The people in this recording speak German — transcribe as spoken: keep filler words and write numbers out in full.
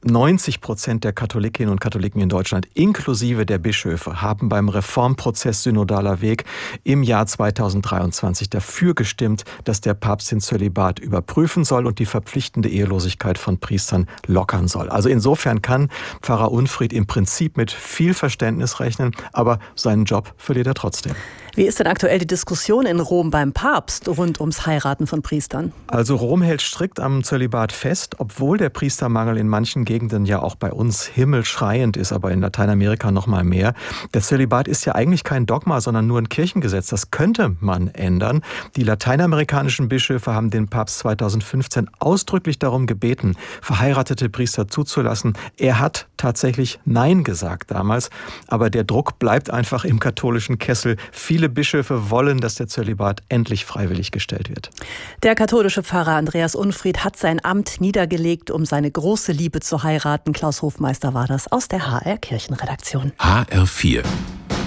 neunzig Prozent der Katholikinnen und Katholiken in Deutschland, inklusive der Bischöfe, haben beim Reformprozess Synodaler Weg im Jahr zweitausenddreiundzwanzig dafür gestimmt, dass der Papst den Zölibat überprüfen soll und die verpflichtende Ehelosigkeit von Priestern lockern soll. Also insofern kann Pfarrer Unfried im Prinzip mit viel Verständnis rechnen, aber seinen Job verliert er trotzdem. Wie ist denn aktuell die Diskussion in Rom beim Papst rund ums Heiraten von Priestern? Also Rom hält strikt am Zölibat fest, obwohl der Priestermangel in manchen Gegenden ja auch bei uns himmelschreiend ist, aber in Lateinamerika noch mal mehr. Der Zölibat ist ja eigentlich kein Dogma, sondern nur ein Kirchengesetz. Das könnte man ändern. Die lateinamerikanischen Bischöfe haben den Papst zweitausendfünfzehn ausdrücklich darum gebeten, verheiratete Priester zuzulassen. Er hat tatsächlich Nein gesagt damals, aber der Druck bleibt einfach im katholischen Kessel. Viele Bischöfe wollen, dass der Zölibat endlich freiwillig gestellt wird. Der katholische Pfarrer Andreas Unfried hat sein Amt niedergelegt, um seine große Liebe zu heiraten. Klaus Hofmeister war das aus der H R Kirchenredaktion. H R vier